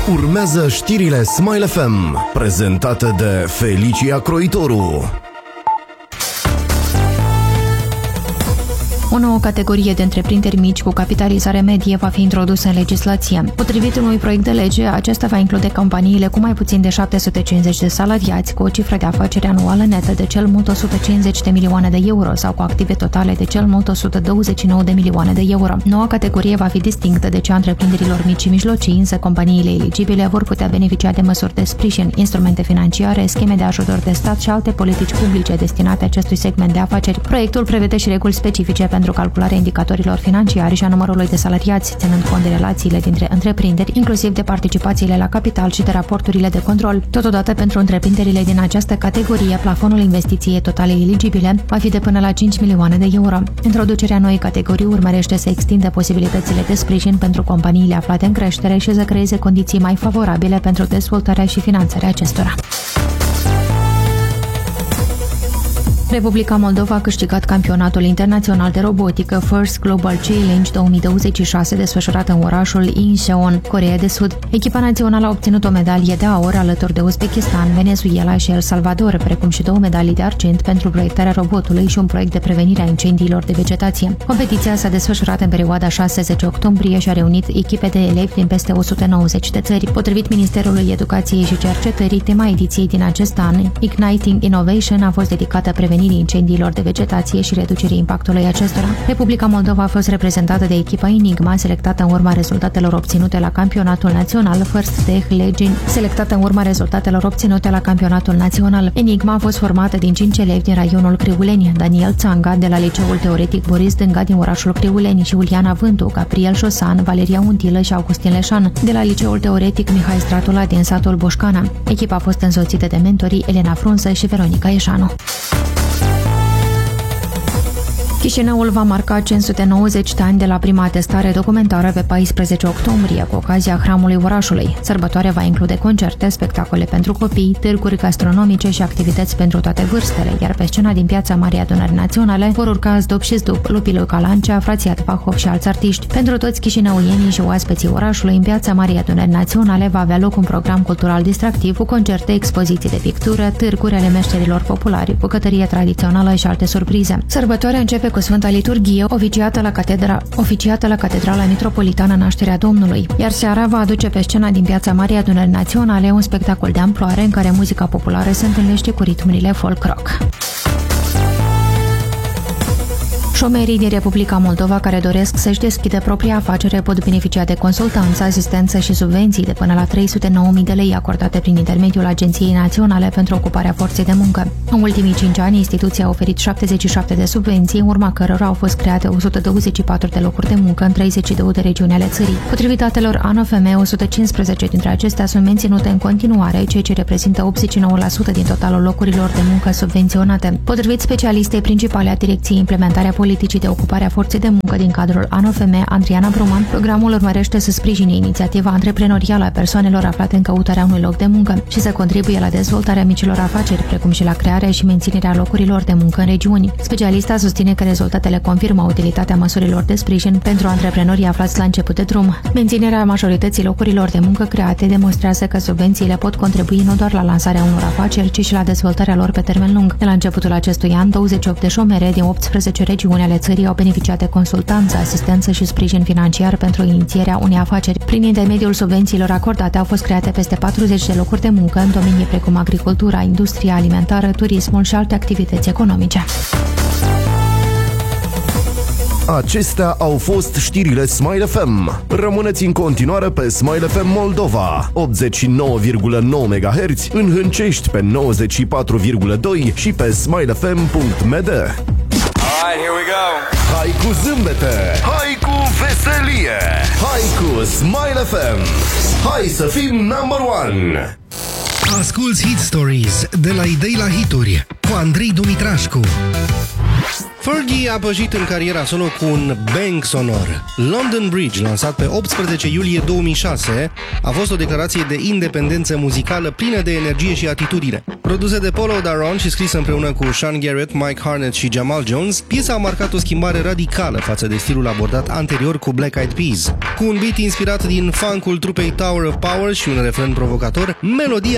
Urmează știrile Smile FM, prezentate de Felicia Croitoru. O nouă categorie de întreprinderi mici cu capitalizare medie va fi introdusă în legislație. Potrivit unui proiect de lege, acesta va include companiile cu mai puțin de 750 de salariați, cu o cifră de afaceri anuală netă de cel mult 150 de milioane de euro sau cu active totale de cel mult 129 de milioane de euro. Noua categorie va fi distinctă de cea a întreprinderilor mici și mijlocii, însă companiile eligibile vor putea beneficia de măsuri de sprijin, instrumente financiare, scheme de ajutor de stat și alte politici publice destinate acestui segment de afaceri. Proiectul prevede și reguli specifice pentru calcularea indicatorilor financiari și a numărului de salariați, ținând cont de relațiile dintre întreprinderi, inclusiv de participațiile la capital și de raporturile de control. Totodată, pentru întreprinderile din această categorie, plafonul investiției totale eligibile va fi de până la 5 milioane de euro. Introducerea noii categorii urmărește să extindă posibilitățile de sprijin pentru companiile aflate în creștere și să creeze condiții mai favorabile pentru dezvoltarea și finanțarea acestora. Republica Moldova a câștigat campionatul internațional de robotică First Global Challenge 2026 desfășurat în orașul Incheon, Coreea de Sud. Echipa națională a obținut o medalie de aur alături de Uzbekistan, Venezuela și El Salvador, precum și 2 medalii de argint pentru proiectarea robotului și un proiect de prevenire a incendiilor de vegetație. Competiția s-a desfășurat în perioada 6-10 octombrie și a reunit echipe de elevi din peste 190 de țări. Potrivit Ministerului Educației și Cercetării, tema ediției din acest an, Igniting Innovation, a fost dedicată prevenirii incendiilor de vegetație și reducerii impactului acestora. Republica Moldova a fost reprezentată de echipa Enigma, selectată în urma rezultatelor obținute la campionatul național First Tech Legend, selectată în urma rezultatelor obținute la campionatul național. Enigma a fost formată din 5 elevi din raionul Criuleni: Daniel Țanga de la Liceul Teoretic Boris Dânga din orașul Criuleni și Uliana Vântu, Gabriel Șosan, Valeria Untilă și Augustin Leșan de la Liceul Teoretic Mihai Stratula din satul Boșcana. Echipa a fost însoțită de mentorii Elena Frunsă și Veronica Ieșanu. Chișinăul va marca 590 de ani de la prima atestare documentară pe 14 octombrie, cu ocazia Hramului Orașului. Sărbătoarea va include concerte, spectacole pentru copii, târguri gastronomice și activități pentru toate vârstele, iar pe scena din Piața Marii Adunări Naționale vor urca Zdop și Zdup, Lupi lui Calancea, Frații Atvahov și alți artiști. Pentru toți chișinăuienii și oaspeții orașului, în Piața Marii Adunări Naționale va avea loc un program cultural distractiv cu concerte, expoziții de pictură, târguri ale meșterilor populari, bucătărie tradițională și alte surprize. Sărbătoarea începe cu Sfânta Liturghie, oficiată la Catedrala Mitropolitană Nașterea Domnului, iar seara va aduce pe scena din Piața Marii Adunări Naționale un spectacol de amploare în care muzica populară se întâlnește cu ritmurile folk-rock. Șomerii din Republica Moldova care doresc să-și deschidă propria afacere pot beneficia de consultanță, asistență și subvenții de până la 309.000 de lei acordate prin intermediul Agenției Naționale pentru Ocuparea Forței de Muncă. În ultimii 5 ani, instituția a oferit 77 de subvenții, în urma cărora au fost create 124 de locuri de muncă în 32 de regiuni ale țării. Potrivit datelor ANFM, 115 dintre acestea sunt menținute în continuare, ceea ce reprezintă 89% din totalul locurilor de muncă subvenționate. Potrivit specialistei principale a Direcției Implementarea Politicii de Ocupare a Forței de Muncă din cadrul ANFM, Andriana Bruman, programul urmărește să sprijine inițiativa antreprenorială a persoanelor aflate în căutarea unui loc de muncă și să contribuie la dezvoltarea micilor afaceri, precum și la crearea și menținerea locurilor de muncă în regiuni. Specialista susține că rezultatele confirmă utilitatea măsurilor de sprijin pentru antreprenorii aflați la început de drum. Menținerea majorității locurilor de muncă create demonstrează că subvențiile pot contribui nu doar la lansarea unor afaceri, ci și la dezvoltarea lor pe termen lung. De la începutul acestui an, 28 de șomere din 18 regiuni ale țării au beneficiat de consultanță, asistență și sprijin financiar pentru inițierea unei afaceri. Prin intermediul subvențiilor acordate au fost create peste 40 de locuri de muncă în domenii precum agricultura, industria alimentară, turismul și alte activități economice. Acestea au fost știrile Smile FM. Rămâneți în continuare pe Smile FM Moldova, 89,9 MHz, în Hâncești pe 94,2 și pe smilefm.md. Alright, here we go. Hai cu zâmbete, hai cu veselie, hai cu Smile FM. Hai să fim number one. Asculți Hit Stories de la idei la hituri cu Andrei Dumitrașcu. Fergie a pășit în cariera solo cu un bang sonor. London Bridge, lansat pe 18 iulie 2006, a fost o declarație de independență muzicală plină de energie și atitudine. Produsă de Polo Daron și scrisă împreună cu Sean Garrett, Mike Harnett și Jamal Jones, piesa a marcat o schimbare radicală față de stilul abordat anterior cu Black Eyed Peas. Cu un beat inspirat din funk-ul trupei Tower of Power și un refren provocator, melodia